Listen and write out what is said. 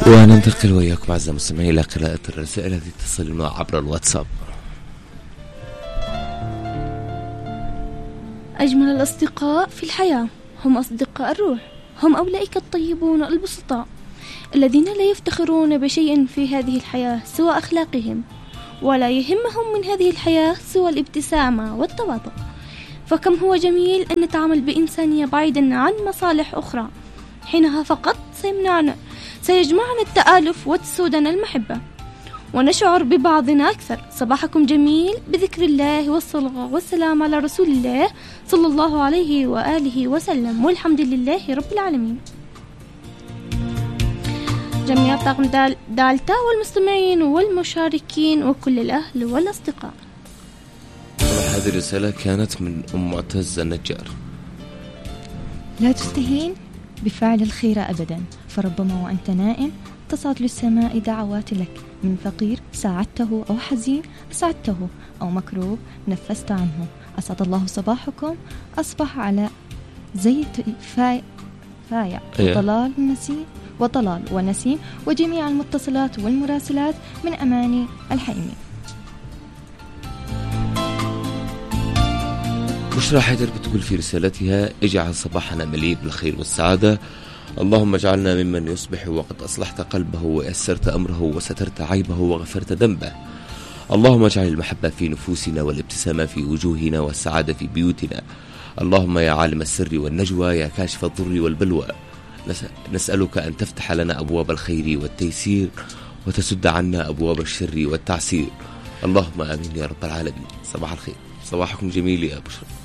وننتقل وإياكم أعزائي المستمعين إلى قراءة الرسائل التي تصلنا عبر الواتساب. أجمل الأصدقاء في الحياة هم أصدقاء الروح، هم أولئك الطيبون البسطاء الذين لا يفتخرون بشيء في هذه الحياة سوى أخلاقهم، ولا يهمهم من هذه الحياة سوى الابتسامة والتواضع. فكم هو جميل أن نتعامل بإنسانية بعيدا عن مصالح أخرى، حينها فقط سيجمعنا التآلف وتسودنا المحبة ونشعر ببعضنا أكثر. صباحكم جميل بذكر الله والصلاة والسلام على رسول الله صلى الله عليه وآله وسلم، والحمد لله رب العالمين. جميع طاقم دالتا والمستمعين والمشاركين وكل الأهل والأصدقاء. هذه الرسالة كانت من أم معتز النجار. لا تستهين بفعل الخير أبدا، فربما وأنت نائم تصعد للسماء دعوات لك من فقير ساعدته أو حزين أسعدته أو مكروب نفست عنه. أسعد الله صباحكم. أصبح على زيت فايع وطلال ونسيم وجميع المتصلات والمراسلات من أماني الحيمي. بشرى حيدر بتقول في رسالتها: اجعل صباحنا مليء بالخير والسعادة، اللهم اجعلنا ممن يصبح وقد أصلحت قلبه ويسرت أمره وسترت عيبه وغفرت ذنبه. اللهم اجعل المحبة في نفوسنا والابتسامة في وجوهنا والسعادة في بيوتنا. اللهم يا عالم السر والنجوى يا كاشف الضر والبلوى، نسألك أن تفتح لنا أبواب الخير والتيسير وتسد عنا أبواب الشر والتعسير. اللهم آمين يا رب العالمين. صباح الخير. صباحكم جميل يا بشرى.